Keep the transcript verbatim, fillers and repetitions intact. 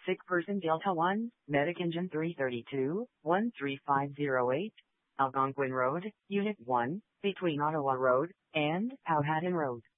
Sick person Delta one, Medic Engine three thirty-two, one three five zero eight, Algonquin Road, Unit one, between Ottawa Road and Powhatan Road.